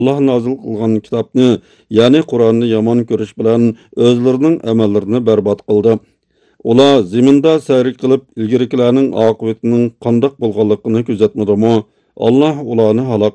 Allah nazil qilgan kitobni, ya'ni Qur'onni yomon ko'rish bilan o'zlarining amallarini barbod qildi. Ular zaminda sayr qilib, ilgarikilarning oqibatining qandoq bo'lganligini kuzatmadimi? Allah ularni halok